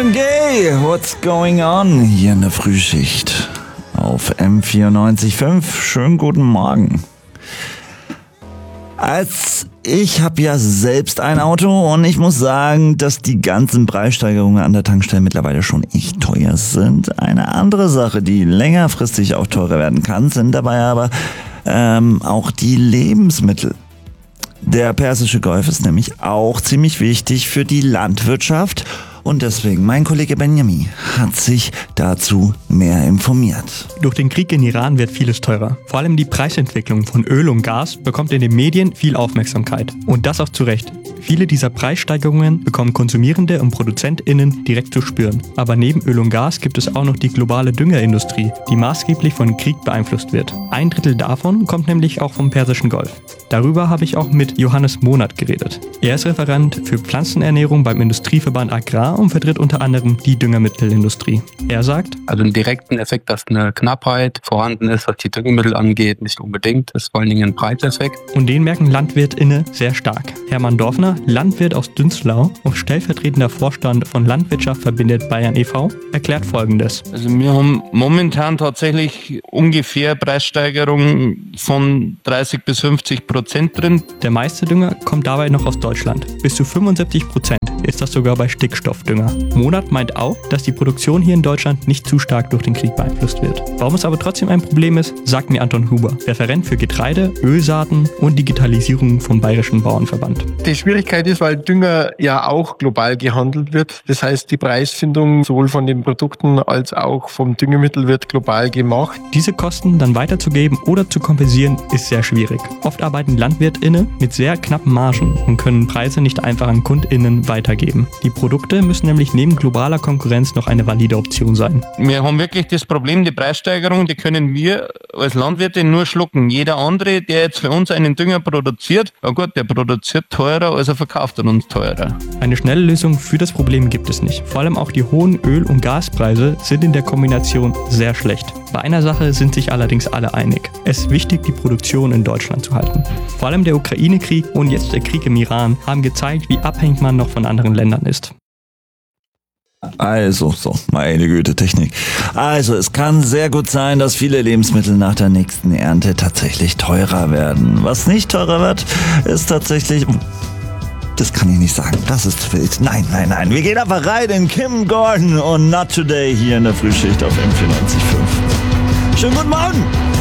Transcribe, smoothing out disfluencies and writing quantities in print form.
Marvin Gaye, what's going on? Hier in der Frühschicht auf M94.5. Schönen guten Morgen. Ich habe ja selbst ein Auto und ich muss sagen, dass die ganzen Preissteigerungen an der Tankstelle mittlerweile schon echt teuer sind. Eine andere Sache, die längerfristig auch teurer werden kann, sind dabei aber auch die Lebensmittel. Der Persische Golf ist nämlich auch ziemlich wichtig für die Landwirtschaft und deswegen, mein Kollege Benjamin hat sich dazu mehr informiert. Durch den Krieg in Iran wird vieles teurer. Vor allem die Preisentwicklung von Öl und Gas bekommt in den Medien viel Aufmerksamkeit. Und das auch zu Recht. Viele dieser Preissteigerungen bekommen Konsumierende und ProduzentInnen direkt zu spüren. Aber neben Öl und Gas gibt es auch noch die globale Düngerindustrie, die maßgeblich von Krieg beeinflusst wird. 1/3 davon kommt nämlich auch vom Persischen Golf. Darüber habe ich auch mit Johannes Monat geredet. Er ist Referent für Pflanzenernährung beim Industrieverband Agrar und vertritt unter anderem die Düngemittelindustrie. Er sagt: Also einen direkten Effekt, dass eine Knappheit vorhanden ist, was die Düngemittel angeht, nicht unbedingt. Das ist vor allen Dingen ein Preiseffekt. Und den merken LandwirtInnen sehr stark. Hermann Dorfner, Landwirt aus Dünzlau und stellvertretender Vorstand von Landwirtschaft verbindet Bayern e.V., erklärt Folgendes. Also wir haben momentan tatsächlich ungefähr Preissteigerungen von 30-50% drin. Der meiste Dünger kommt dabei noch aus Deutschland. Bis zu 75% ist das sogar bei Stickstoffdünger. Monat meint auch, dass die Produktion hier in Deutschland nicht zu stark durch den Krieg beeinflusst wird. Warum es aber trotzdem ein Problem ist, sagt mir Anton Huber, Referent für Getreide, Ölsaaten und Digitalisierung vom Bayerischen Bauernverband. Die Schwierigkeit ist, weil Dünger ja auch global gehandelt wird. Das heißt, die Preisfindung sowohl von den Produkten als auch vom Düngemittel wird global gemacht. Diese Kosten dann weiterzugeben oder zu kompensieren, ist sehr schwierig. Oft arbeiten LandwirtInnen mit sehr knappen Margen und können Preise nicht einfach an KundInnen weitergeben. Die Produkte müssen nämlich neben globaler Konkurrenz noch eine valide Option sein. Wir haben wirklich das Problem, die Preissteigerung, die können wir als Landwirte nur schlucken. Jeder andere, der jetzt für uns einen Dünger produziert, ja gut, der produziert teurer, als er verkauft an uns teurer. Eine schnelle Lösung für das Problem gibt es nicht. Vor allem auch die hohen Öl- und Gaspreise sind in der Kombination sehr schlecht. Bei einer Sache sind sich allerdings alle einig. Es ist wichtig, die Produktion in Deutschland zu halten. Vor allem der Ukraine-Krieg und jetzt der Krieg im Iran haben gezeigt, wie abhängig man noch von anderen Ländern ist. Also, meine Güte, Technik. Also, es kann sehr gut sein, dass viele Lebensmittel nach der nächsten Ernte tatsächlich teurer werden. Was nicht teurer wird, ist tatsächlich... Das kann ich nicht sagen, das ist wild. Nein. Wir gehen einfach rein in Kim Gordon und Not Today hier in der Frühschicht auf M94.5. Schönen guten Morgen!